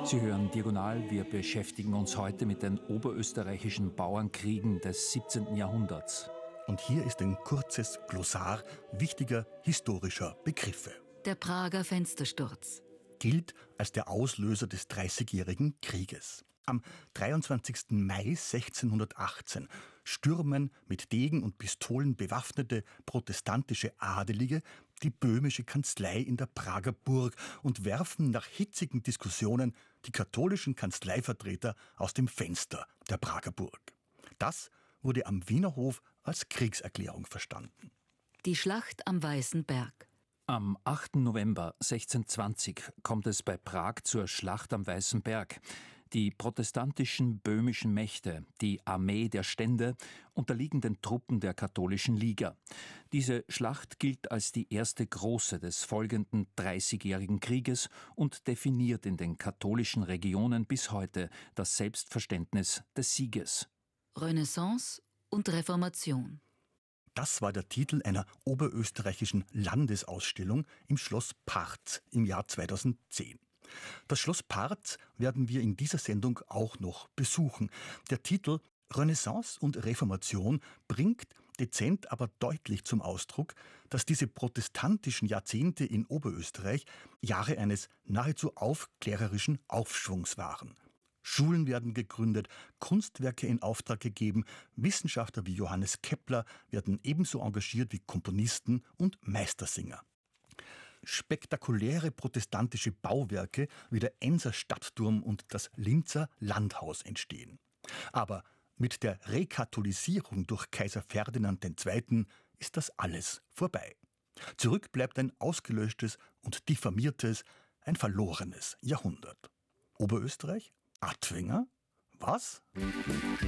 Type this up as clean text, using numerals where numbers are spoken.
Sie hören Diagonal. Wir beschäftigen uns heute mit den oberösterreichischen Bauernkriegen des 17. Jahrhunderts. Und hier ist ein kurzes Glossar wichtiger historischer Begriffe. Der Prager Fenstersturz Gilt als der Auslöser des Dreißigjährigen Krieges. Am 23. Mai 1618 stürmen mit Degen und Pistolen bewaffnete protestantische Adelige die böhmische Kanzlei in der Prager Burg und werfen nach hitzigen Diskussionen die katholischen Kanzleivertreter aus dem Fenster der Prager Burg. Das wurde am Wiener Hof als Kriegserklärung verstanden. Die Schlacht am Weißen Berg. Am 8. November 1620 kommt es bei Prag zur Schlacht am Weißen Berg. Die protestantischen böhmischen Mächte, die Armee der Stände, unterliegen den Truppen der katholischen Liga. Diese Schlacht gilt als die erste große des folgenden 30-jährigen Krieges und definiert in den katholischen Regionen bis heute das Selbstverständnis des Sieges. Renaissance und Reformation. Das war der Titel einer oberösterreichischen Landesausstellung im Schloss Parz im Jahr 2010. Das Schloss Parz werden wir in dieser Sendung auch noch besuchen. Der Titel Renaissance und Reformation bringt dezent, aber deutlich zum Ausdruck, dass diese protestantischen Jahrzehnte in Oberösterreich Jahre eines nahezu aufklärerischen Aufschwungs waren. Schulen werden gegründet, Kunstwerke in Auftrag gegeben, Wissenschaftler wie Johannes Kepler werden ebenso engagiert wie Komponisten und Meistersinger. Spektakuläre protestantische Bauwerke wie der Enser Stadtturm und das Linzer Landhaus entstehen. Aber mit der Rekatholisierung durch Kaiser Ferdinand II. Ist das alles vorbei. Zurück bleibt ein ausgelöschtes und diffamiertes, ein verlorenes Jahrhundert. Oberösterreich? Adwinger? Was?